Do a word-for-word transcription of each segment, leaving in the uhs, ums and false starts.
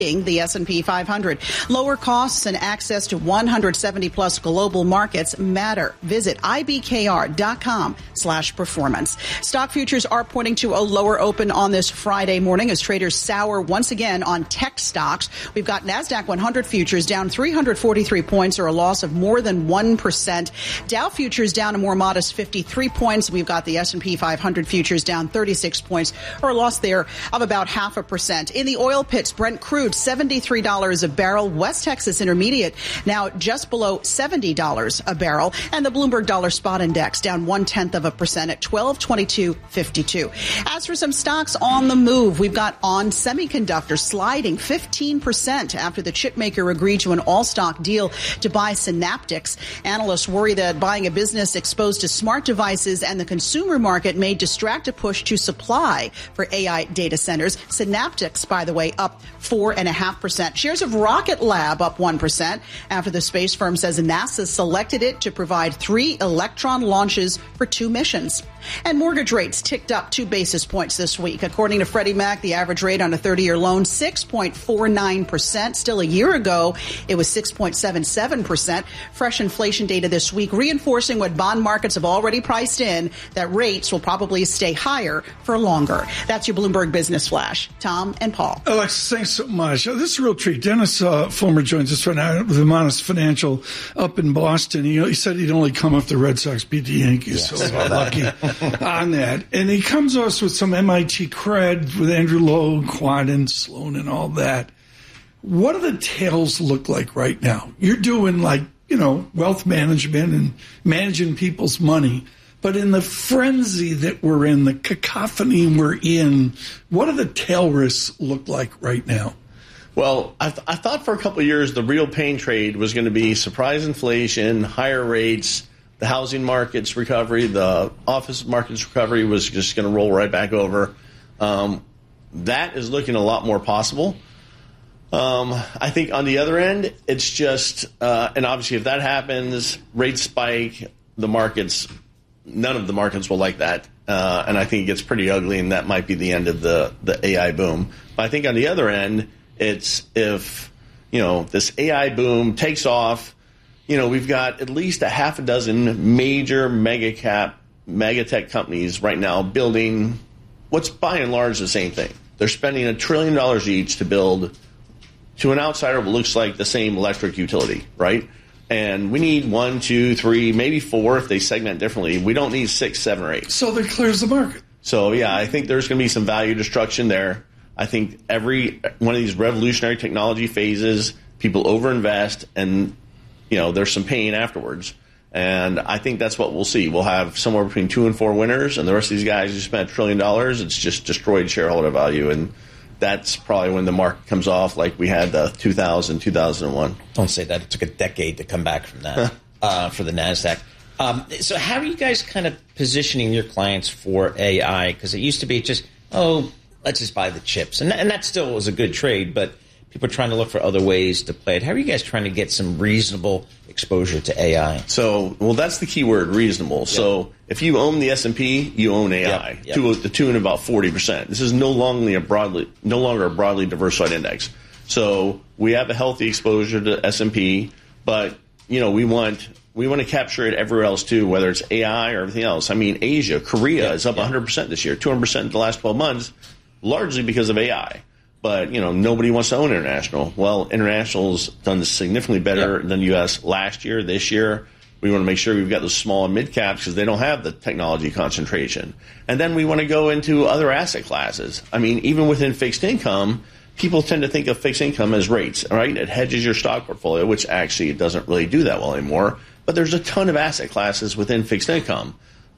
the S and P five hundred. Lower costs and access to one hundred seventy plus global markets matter. Visit ibkr.com slash performance. Stock futures are pointing to a lower open on this Friday morning as traders sour once again on tech stocks. We've got NASDAQ one hundred futures down three hundred forty-three points, or a loss of more than one percent. Dow futures down a more modest fifty-three points. We've got the S and P five hundred futures down thirty-six points, or a loss there of about half a percent. In the oil pits, Brent crude seventy-three dollars a barrel. West Texas Intermediate now just below seventy dollars a barrel. And the Bloomberg Dollar Spot Index down one-tenth of a percent at twelve twenty-two fifty-two. As for some stocks on the move, we've got On Semiconductor sliding fifteen percent after the chipmaker agreed to an all-stock deal to buy Synaptics. Analysts worry that buying a business exposed to smart devices and the consumer market may distract a push to supply for A I data centers. Synaptics, by the way, up four point five percent. Shares of Rocket Lab up one percent after the space firm says NASA selected it to provide three Electron launches for two missions. And mortgage rates ticked up two basis points this week. According to Freddie Mac, the average rate on a thirty-year loan, six point four nine percent. Still a year ago, it was six point seven seven percent. Fresh inflation data this week reinforcing what bond markets have already priced in, that rates will probably stay higher for longer. That's your Bloomberg Business Flash. Tom and Paul. Alexis, thanks so much. Oh, this is a real treat. Dennis uh, Fulmer joins us right now with Amonis Financial up in Boston. He, he said he'd only come if the Red Sox beat the Yankees, yes. So lucky on that. And he comes to us with some M I T cred with Andrew Lowe, Quad and Sloan and all that. What do the tails look like right now? You're doing like, you know, wealth management and managing people's money. But in the frenzy that we're in, the cacophony we're in, what do the tail risks look like right now? Well, I, th- I thought for a couple of years the real pain trade was going to be surprise inflation, higher rates, the housing market's recovery, the office market's recovery was just going to roll right back over. Um, that is looking a lot more possible. Um, I think on the other end, it's just, uh, and obviously if that happens, rates spike, the markets, none of the markets will like that. Uh, and I think it gets pretty ugly, and that might be the end of the, the A I boom. But I think on the other end, it's if, you know, this A I boom takes off, you know, we've got at least a half a dozen major mega cap, mega tech companies right now building what's by and large the same thing. They're spending a trillion dollars each to build, to an outsider, what looks like the same electric utility, right? And we need one, two, three, maybe four if they segment differently. We don't need six, seven, or eight. So that clears the market. So, yeah, I think there's going to be some value destruction there. I think every one of these revolutionary technology phases, people overinvest, and, you know, there's some pain afterwards. And I think that's what we'll see. We'll have somewhere between two and four winners, and the rest of these guys who spent a trillion dollars, it's just destroyed shareholder value. And that's probably when the market comes off, like we had the two thousand, two thousand one. Don't say that. It took a decade to come back from that uh, for the NASDAQ. Um, so how are you guys kind of positioning your clients for A I? Because it used to be just, oh, let's just buy the chips. And, and that still was a good trade, but people are trying to look for other ways to play it. How are you guys trying to get some reasonable exposure to A I? So, well, that's the key word, reasonable. Yep. So if you own the S and P, you own A I, yep. Yep. to the tune of about forty percent. This is no longer a broadly, no longer a broadly diversified index. So we have a healthy exposure to S and P, but, you know, we want we want to capture it everywhere else too, whether it's A I or everything else. I mean, Asia, Korea yep. is up yep. one hundred percent this year, two hundred percent in the last twelve months, largely because of A I. But, you know, nobody wants to own international. Well, international's done significantly better yep. than U S last year, this year. We want to make sure we've got those small and mid caps because they don't have the technology concentration. And then we want to go into other asset classes. I mean, even within fixed income, people tend to think of fixed income as rates, right? It hedges your stock portfolio, which actually it doesn't really do that well anymore. But there's a ton of asset classes within fixed income,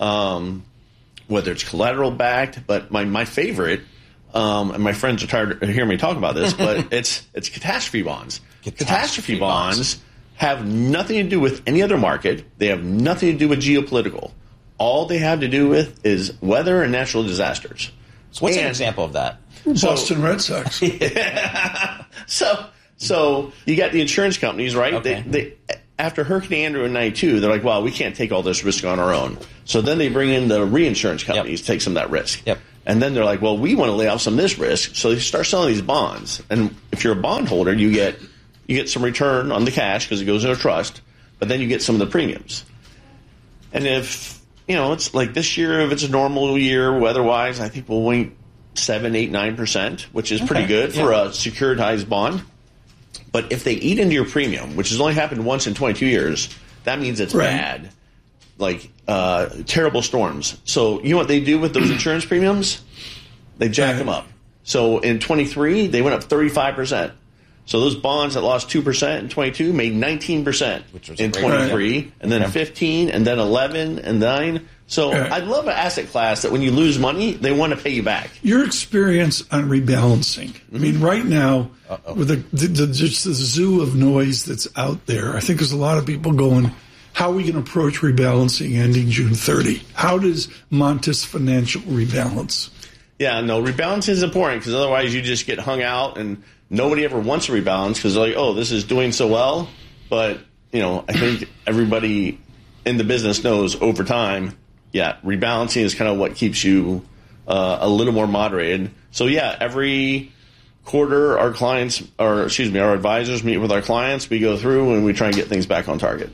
um, whether it's collateral backed. But my, my favorite, Um, and my friends are tired of hearing me talk about this, but it's it's catastrophe bonds. Catastrophe, catastrophe bonds, bonds have nothing to do with any other market. They have nothing to do with geopolitical. All they have to do with is weather and natural disasters. So what's and, an example of that? Boston so, Red Sox. Yeah. so so you got the insurance companies, right? Okay. They, they, after Hurricane Andrew in ninety-two, they're like, wow, we can't take all this risk on our own. So then they bring in the reinsurance companies yep. to take some of that risk. Yep. And then they're like, well, we want to lay off some of this risk. So they start selling these bonds. And if you're a bondholder, you get you get some return on the cash because it goes in a trust, but then you get some of the premiums. And if, you know, it's like this year, if it's a normal year weather-wise, I think we'll win seven, eight, nine percent, which is pretty okay. good for yeah. a securitized bond. But if they eat into your premium, which has only happened once in twenty-two years, that means it's right. bad. Like uh, terrible storms. So you know what they do with those insurance premiums? They jack right. them up. So in twenty-three, they went up thirty-five percent. So those bonds that lost two percent in twenty-two made nineteen percent in twenty-three, right. and then yeah. fifteen, and then eleven, and nine. So right. I love an asset class that when you lose money, they want to pay you back. Your experience on rebalancing. Mm-hmm. I mean, right now, Uh-oh. with the, the, the, just the zoo of noise that's out there, I think there's a lot of people going, how are we going to approach rebalancing ending June thirtieth? How does Montes Financial rebalance? Yeah, no, rebalancing is important because otherwise you just get hung out and nobody ever wants to rebalance because they're like, oh, this is doing so well. But, you know, I think everybody in the business knows over time, yeah, rebalancing is kind of what keeps you uh, a little more moderated. So, yeah, every quarter our clients, or excuse me, our advisors meet with our clients. We go through and we try and get things back on target.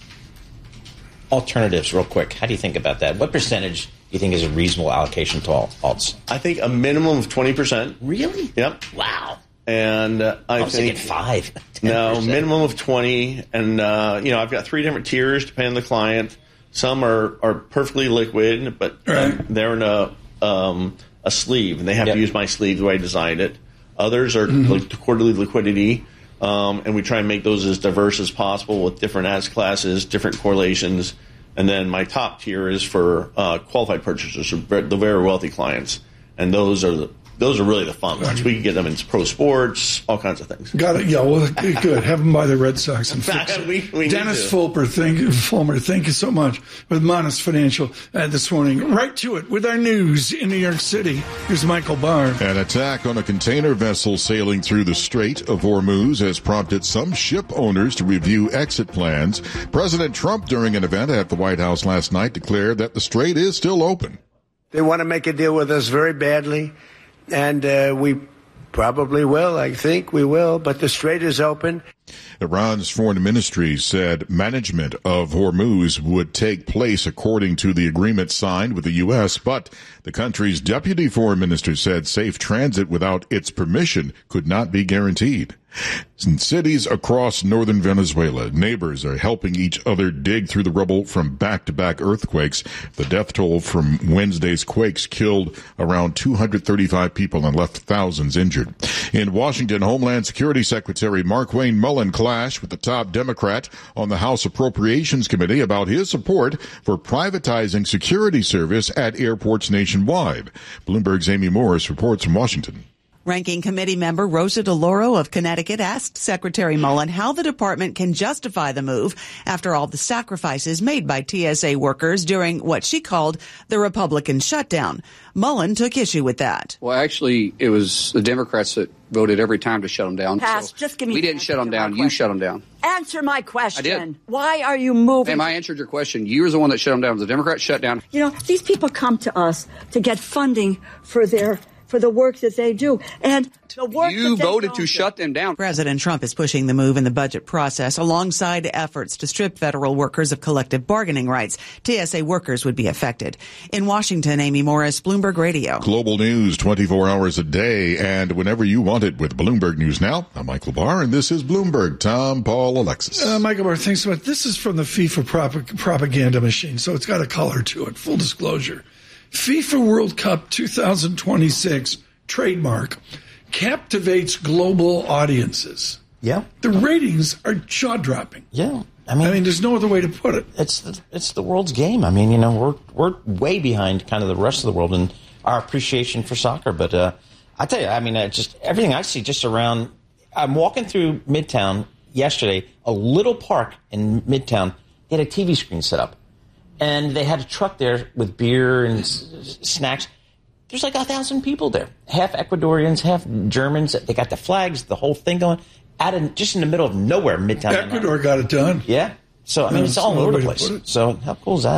Alternatives, real quick. How do you think about that? What percentage do you think is a reasonable allocation to alts? I think a minimum of twenty percent. Really? Yep. Wow. And uh, I, I was think thinking five. No, minimum of twenty. And, uh, you know, I've got three different tiers depending on the client. Some are, are perfectly liquid, but right. um, they're in a um, a sleeve, and they have yep. to use my sleeve the way I designed it. Others are mm-hmm. like quarterly liquidity. Um, and we try and make those as diverse as possible with different asset classes, different correlations. And then my top tier is for uh, qualified purchasers, the very wealthy clients. And those are the those are really the fun ones. We can get them into pro sports, all kinds of things. Got it. Yeah, well, good. Have them by the Red Sox and fix it. we, we Dennis Fulmer, thank you, Fulmer, thank you so much with Montes Financial uh, this morning. Right to it with our news in New York City. Here's Michael Barr. An attack on a container vessel sailing through the Strait of Hormuz has prompted some ship owners to review exit plans. President Trump, during an event at the White House last night, declared that the strait is still open. They want to make a deal with us very badly. And uh, we probably will. I think we will. But the strait is open. Iran's foreign ministry said management of Hormuz would take place according to the agreement signed with the U S, but the country's deputy foreign minister said safe transit without its permission could not be guaranteed. In cities across northern Venezuela, neighbors are helping each other dig through the rubble from back-to-back earthquakes. The death toll from Wednesday's quakes killed around two hundred thirty-five people and left thousands injured. In Washington, Homeland Security Secretary Markwayne Mullin clashed with the top Democrat on the House Appropriations Committee about his support for privatizing security service at airports nationwide. Bloomberg's Amy Morris reports from Washington. Ranking committee member Rosa DeLauro of Connecticut asked Secretary Mullin how the department can justify the move after all the sacrifices made by T S A workers during what she called the Republican shutdown. Mullin took issue with that. Well, actually, it was the Democrats that voted every time to shut them down. Pass. So Just give me we didn't shut them down. You shut them down. Answer my question. I did. Why are you moving? Ma'am, I answered your question. You were the one that shut them down. The Democrats shut down. You know, these people come to us to get funding for their for the work that they do. And the work you that they voted don't to do. shut them down. President Trump is pushing the move in the budget process alongside efforts to strip federal workers of collective bargaining rights. T S A workers would be affected. In Washington, Amy Morris, Bloomberg Radio. Global news twenty-four hours a day and whenever you want it with Bloomberg News Now. I'm Michael Barr, and this is Bloomberg. Tom, Paul, Alexis. Uh, Michael Barr, thanks so much. This is from the FIFA prop- propaganda machine, so it's got a color to it. Full disclosure. FIFA World Cup twenty twenty-six trademark captivates global audiences. Yeah. The ratings are jaw-dropping. Yeah. I mean, I mean, there's no other way to put it. It's the, it's the world's game. I mean, you know, we're we're way behind kind of the rest of the world in our appreciation for soccer. But uh, I tell you, I mean, uh, just everything I see just around. I'm walking through Midtown yesterday, a little park in Midtown. They had a T V screen set up, and they had a truck there with beer and s- snacks. There's like a thousand people there, half Ecuadorians, half Germans. They got the flags, the whole thing going. Out in, just in the middle of nowhere, Midtown. Ecuador got it done. Yeah. So, I mean, no, it's all over the place. So, how cool is that?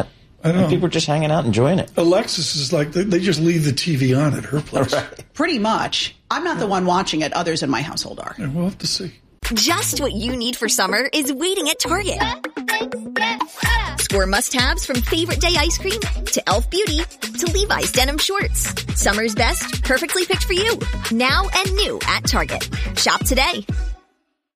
I know. And people are just hanging out enjoying it. Alexis is like, they, they just leave the T V on at her place. Right. Pretty much. I'm not the one watching it. Others in my household are. Yeah, we'll have to see. Just what you need for summer is waiting at Target. Score must-haves from Favorite Day ice cream to e l f Beauty to Levi's denim shorts. Summer's best, perfectly picked for you. Now and new at Target. Shop today.